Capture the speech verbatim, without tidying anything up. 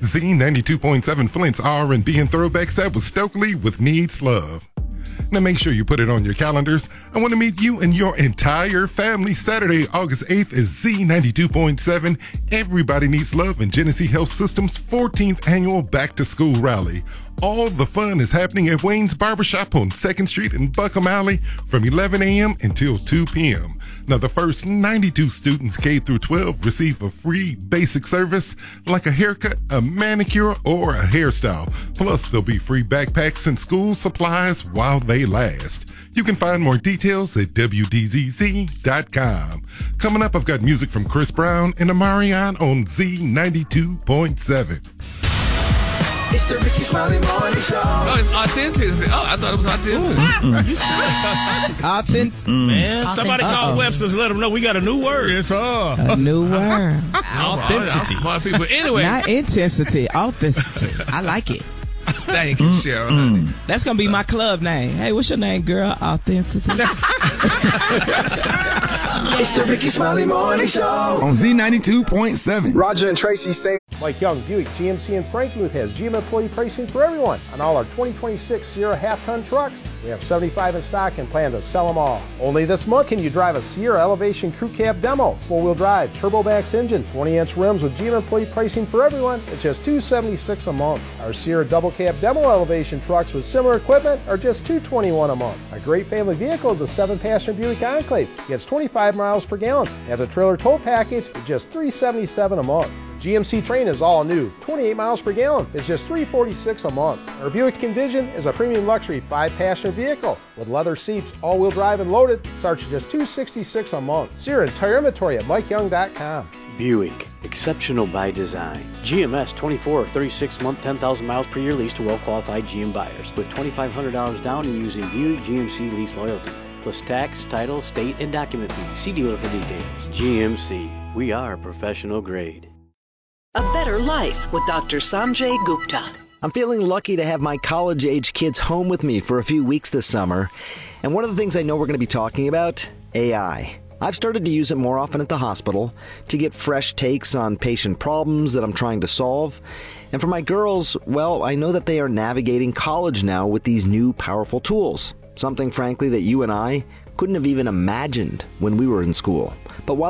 Z ninety-two point seven Flint's R and B and Throwback set with Stokely with Needs Love. Now make sure you put it on your calendars. I want to meet you and your entire family Saturday, August eighth is Z ninety-two point seven Everybody Needs Love and Genesee Health System's fourteenth annual Back to School Rally. All the fun is happening at Wayne's Barbershop on second Street in Buckham Alley from eleven a.m. until two p.m. Now, the first ninety-two students K through twelve receive a free basic service like a haircut, a manicure, or a hairstyle. Plus, there'll be free backpacks and school supplies while they last. You can find more details at W D Z Z dot com. Coming up, I've got music from Chris Brown and Amarion on Z ninety-two point seven. It's the Ricky Smiley Morning Show. Oh, it's authenticity. Oh, I thought it was authenticity. Authentic. Man, somebody Uh-oh. call Webster's, let them know we got a new word. Yes, sir. A new word. Authenticity. Smart people. Anyway, Not intensity, authenticity. I like it. thank you, Cheryl. honey. That's going to be my club name. Hey, what's your name, girl? Authenticity. It's the Ricky Smiley Morning Show. On Z ninety-two point seven. Roger and Tracy say. Mike Young, Buick G M C in Frankenmuth has G M employee pricing for everyone on all our twenty twenty-six Sierra half-ton trucks. We have seventy-five in stock and plan to sell them all. Only this month can you drive a Sierra Elevation Crew Cab Demo, four-wheel drive, Turbomax engine, twenty-inch rims with G M employee pricing for everyone. It's just two hundred seventy-six dollars a month. Our Sierra Double Cab Demo Elevation trucks with similar equipment are just two hundred twenty-one dollars a month. A great family vehicle is a seven-passenger Buick Enclave. Gets twenty-five miles per gallon. Has a trailer tow package at just three hundred seventy-seven dollars a month. G M C Train is all new, twenty-eight miles per gallon. It's just three hundred forty-six dollars a month. Our Buick Envision is a premium luxury five-passenger vehicle with leather seats, all-wheel drive and loaded. Starts at just two hundred sixty-six dollars a month. See our entire inventory at Mike Young dot com. Buick, exceptional by design. G M S twenty-four or thirty-six month, ten thousand miles per year lease to well-qualified G M buyers with twenty-five hundred dollars down and using Buick G M C lease loyalty. Plus tax, title, state, and document fees. See dealer for details. G M C, we are professional grade. A Better Life with Doctor Sanjay Gupta. I'm feeling lucky to have my college-age kids home with me for a few weeks this summer. And one of the things I know we're going to be talking about, A I. I've started to use it more often at the hospital to get fresh takes on patient problems that I'm trying to solve. And for my girls, well, I know that they are navigating college now with these new powerful tools. Something, frankly, that you and I couldn't have even imagined when we were in school. But while